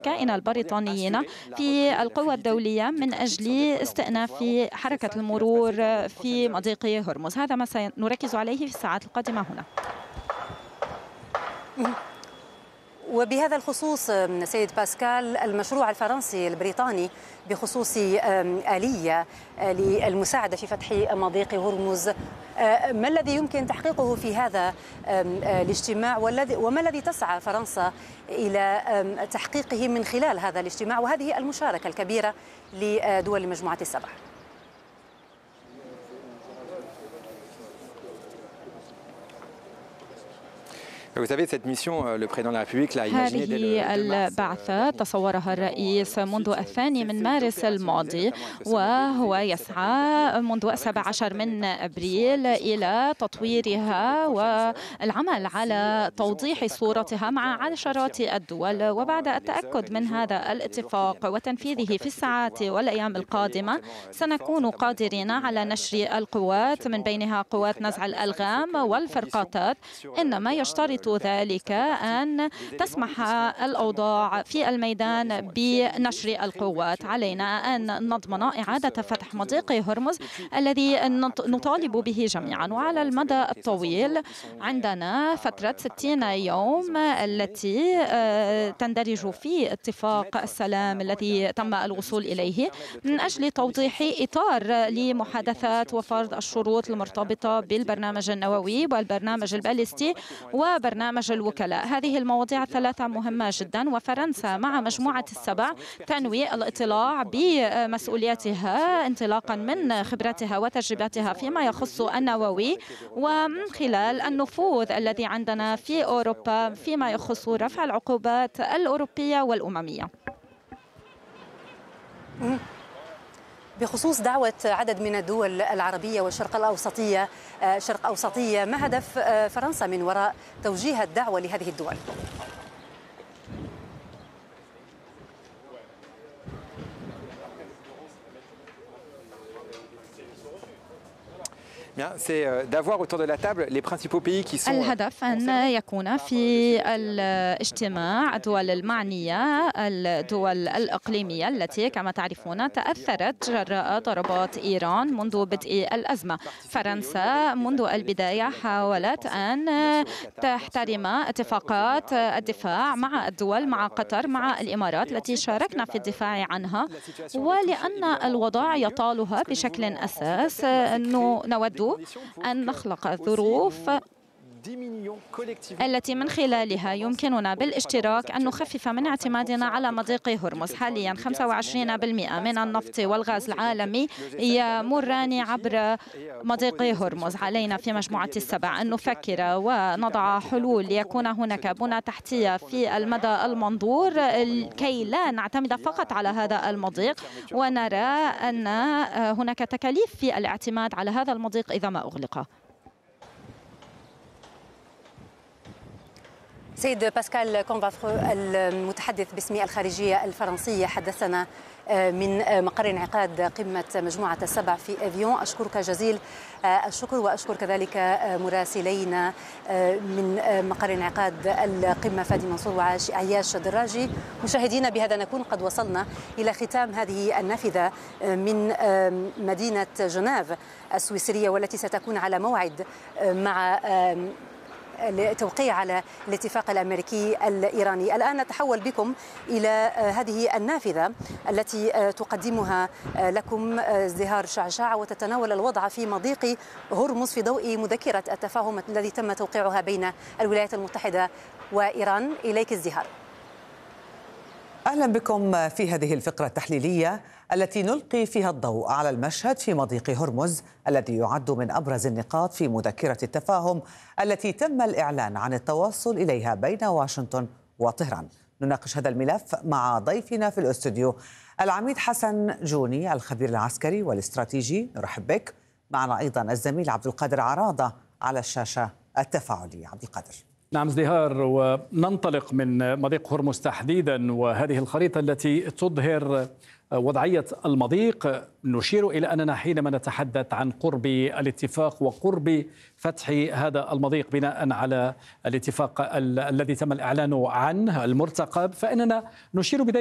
كائن البريطانيين في القوى الدولية من أجل استئناف حركة المرور في مضيق هرمز. هذا ما سنركز عليه في الساعات القادمة هنا. وبهذا الخصوص سيد باسكال، المشروع الفرنسي البريطاني بخصوص آلية للمساعدة في فتح مضيق هرمز، ما الذي يمكن تحقيقه في هذا الاجتماع، وما الذي تسعى فرنسا إلى تحقيقه من خلال هذا الاجتماع وهذه المشاركة الكبيرة لدول مجموعة السبع؟ هذه البعثة تصورها الرئيس منذ 2 مارس الماضي، وهو يسعى منذ 17 من أبريل إلى تطويرها والعمل على توضيح صورتها مع عشرات الدول. وبعد التأكد من هذا الاتفاق وتنفيذه في الساعات والأيام القادمة، سنكون قادرين على نشر القوات، من بينها قوات نزع الألغام والفرقاطات. إنما يشترط ذلك أن تسمح الأوضاع في الميدان بنشر القوات. علينا أن نضمن إعادة فتح مضيق هرمز الذي نطالب به جميعا. وعلى المدى الطويل عندنا فترة 60 يوم التي تندرج في اتفاق السلام الذي تم الوصول إليه من أجل توضيح إطار لمحادثات وفرض الشروط المرتبطة بالبرنامج النووي والبرنامج الباليستي وبرنامج الوكلاء. هذه المواضيع الثلاثة مهمة جدا، وفرنسا مع مجموعة السبع تنوي الاطلاع بمسؤولياتها انطلاقا من خبراتها وتجربتها فيما يخص النووي، ومن خلال النفوذ الذي عندنا في أوروبا فيما يخص رفع العقوبات الأوروبية والأممية. بخصوص دعوة عدد من الدول العربية والشرق أوسطية، ما هدف فرنسا من وراء توجيه الدعوة لهذه الدول؟ الهدف أن يكون في الاجتماع الدول المعنية، الدول الإقليمية التي كما تعرفون تأثرت جراء ضربات إيران منذ بدء الأزمة. فرنسا منذ البداية حاولت أن تحترم اتفاقات الدفاع مع الدول، مع قطر، مع الإمارات التي شاركنا في الدفاع عنها، ولأن الوضع يطالها بشكل أساس نود أن نخلق الظروف التي من خلالها يمكننا بالاشتراك أن نخفف من اعتمادنا على مضيق هرمز. حاليا 25% من النفط والغاز العالمي يمران عبر مضيق هرمز. علينا في مجموعة السبع أن نفكر ونضع حلول ليكون هناك بنى تحتية في المدى المنظور كي لا نعتمد فقط على هذا المضيق، ونرى أن هناك تكاليف في الاعتماد على هذا المضيق إذا ما أغلق. سيد باسكال كونفافرو المتحدث باسم الخارجية الفرنسية حدثنا من مقر انعقاد قمة مجموعة السبع في أفيون. أشكرك جزيل الشكر، وأشكر كذلك مراسلينا من مقر انعقاد القمة فادي منصور وعياش دراجي. مشاهدينا، بهذا نكون قد وصلنا إلى ختام هذه النافذة من مدينة جنيف السويسرية، والتي ستكون على موعد مع التوقيع على الاتفاق الأمريكي الإيراني. الآن نتحول بكم إلى هذه النافذة التي تقدمها لكم ازدهار شعشاع، وتتناول الوضع في مضيق هرمز في ضوء مذكرة التفاهم الذي تم توقيعها بين الولايات المتحدة وإيران. إليك ازدهار. أهلا بكم في هذه الفقرة التحليلية التي نلقي فيها الضوء على المشهد في مضيق هرمز الذي يعد من أبرز النقاط في مذكرة التفاهم التي تم الإعلان عن التوصل إليها بين واشنطن وطهران. نناقش هذا الملف مع ضيفنا في الاستوديو العميد حسن جوني الخبير العسكري والاستراتيجي، نرحب بك. معنا أيضا الزميل عبد القادر عراضة على الشاشة التفاعلية. عبد القادر. نعم ازدهار، وننطلق من مضيق هرمز تحديدا، وهذه الخريطة التي تظهر وضعية المضيق، نشير إلى أننا حينما نتحدث عن قرب الاتفاق وقرب فتح هذا المضيق بناء على الاتفاق الذي تم الإعلان عنه المرتقب، فإننا نشير بداية